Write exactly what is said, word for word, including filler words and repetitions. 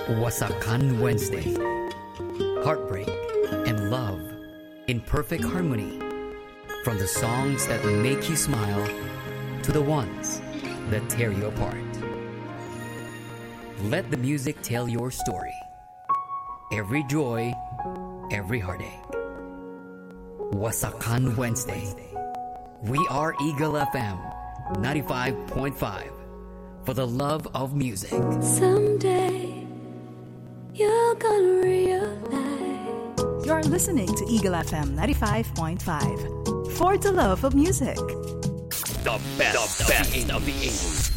Wasakan Wednesday. Heartbreak and love in perfect harmony. From the songs that make you smile to the ones that tear you apart. Let the music tell your story. Every joy, every heartache. Wasakan Wednesday. We are Eagle F M ninety-five point five for the love of music. Someday you're gonna realize. You're listening to Eagle F M ninety-five point five for the love of music. The best, the best of the eighties.